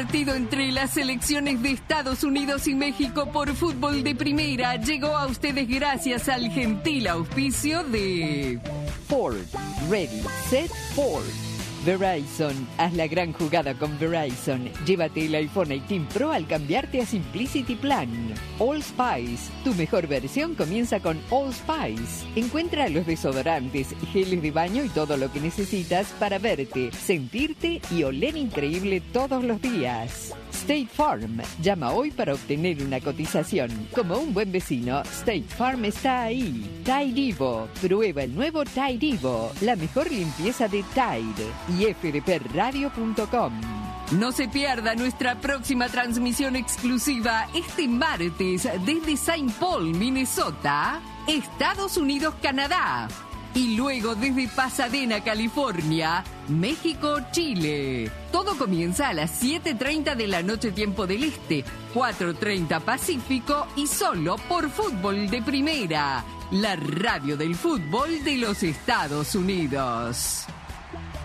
Partido entre las selecciones de Estados Unidos y México por fútbol de primera llegó a ustedes gracias al gentil auspicio de Ford. Ready, set, Ford. Verizon. Haz la gran jugada con Verizon. Llévate el iPhone 18 Pro al cambiarte a Simplicity Plan. All Spice. Tu mejor versión comienza con All Spice. Encuentra los desodorantes, geles de baño y todo lo que necesitas para verte, sentirte y oler increíble todos los días. State Farm. Llama hoy para obtener una cotización. Como un buen vecino, State Farm está ahí. Tide Evo. Prueba el nuevo Tide Evo. La mejor limpieza de Tide. Y fdpradio.com. No se pierda nuestra próxima transmisión exclusiva este martes desde Saint Paul, Minnesota, Estados Unidos, Canadá. Y luego desde Pasadena, California, México, Chile. Todo comienza a las 7:30 de la noche tiempo del Este, 4:30 Pacífico y solo por Fútbol de Primera, la radio del fútbol de los Estados Unidos.